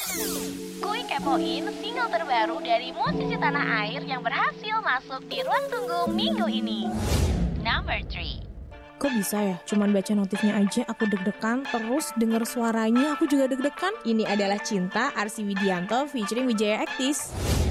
Kui kepoin single terbaru dari musisi tanah air yang berhasil masuk di ruang tunggu minggu ini. Number 3. Kok bisa ya? Cuman baca notifnya aja aku deg-degan, terus denger suaranya aku juga deg-degan. Ini adalah Cinta Arsy Widianto featuring Wijaya Aktis.